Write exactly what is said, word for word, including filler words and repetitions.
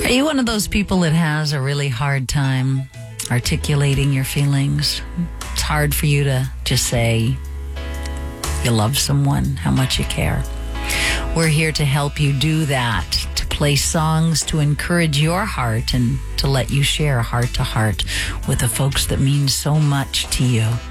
Are you one of those people that has a really hard time articulating your feelings? It's hard for you to just say you love someone, how much you care. We're here to help you do that, to play songs to encourage your heart and to let you share heart to heart with the folks that mean so much to you.